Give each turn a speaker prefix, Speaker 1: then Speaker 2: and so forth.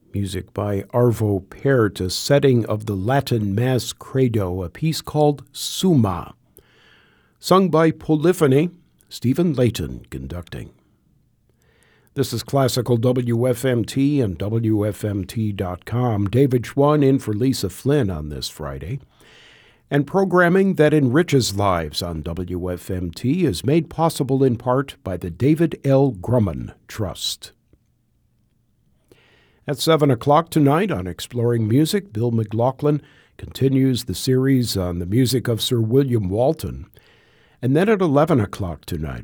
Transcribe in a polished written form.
Speaker 1: Music by Arvo Pärt, a setting of the Latin Mass Credo, a piece called Summa. Sung by Polyphony, Stephen Layton conducting. This is Classical WFMT and WFMT.com. David Schwann in for Lisa Flynn on this Friday. And programming that enriches lives on WFMT is made possible in part by the David L. Grumman Trust. At 7 o'clock tonight on Exploring Music, Bill McLaughlin continues the series on the music of Sir William Walton. And then at 11 o'clock tonight